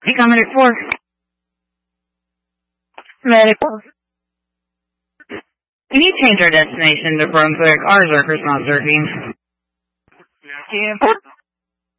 You coming at 4? Medical. Can you change our destination to Brunswick? Ours are not surfing. Can.